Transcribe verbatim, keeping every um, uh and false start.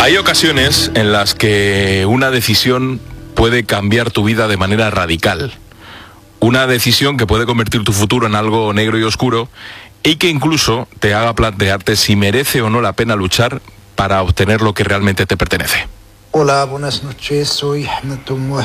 Hay ocasiones en las que una decisión puede cambiar tu vida de manera radical. Una decisión que puede convertir tu futuro en algo negro y oscuro y que incluso te haga plantearte si merece o no la pena luchar para obtener lo que realmente te pertenece. Hola, buenas noches, soy Ahmed